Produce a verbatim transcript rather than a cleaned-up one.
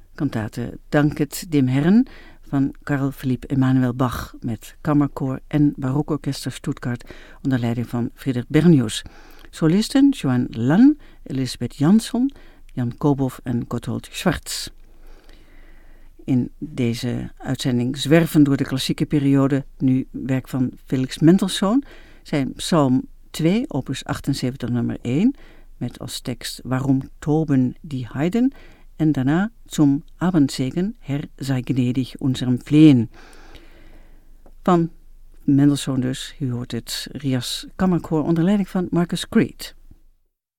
kantate Danket dem Herren van Carl Philipp Emanuel Bach met kammerkoor en barokorkester Stuttgart onder leiding van Friedrich Bernius. Solisten Joan Lann, Elisabeth Jansson, Jan Kobow en Gotthold Schwartz. In deze uitzending zwerven door de klassieke periode nu werk van Felix Mendelssohn, zijn Psalm twee, opus achtenzeventig nummer één, met als tekst Waarom toben die Heiden, en daarna Zum Abendsegen, Herr sei gnädig unserem Flehen. Van Mendelssohn dus, u hoort het Rias Kammerkoor onder leiding van Marcus Creed.